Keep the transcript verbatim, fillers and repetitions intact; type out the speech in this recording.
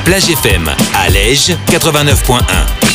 Plage F M, à Lège quatre-vingt-neuf point un.